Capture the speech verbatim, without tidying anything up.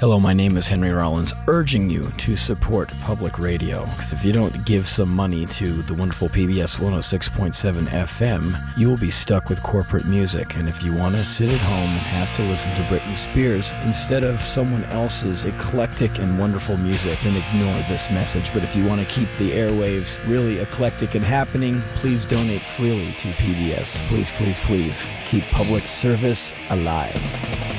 Hello, my name is Henry Rollins, urging you to support public radio. Because if you don't give some money to the wonderful P B S one oh six point seven F M, you will be stuck with corporate music. And if you want to sit at home and have to listen to Britney Spears instead of someone else's eclectic and wonderful music, then ignore this message. But if you want to keep the airwaves really eclectic and happening, please donate freely to P B S. Please, please, please keep public service alive.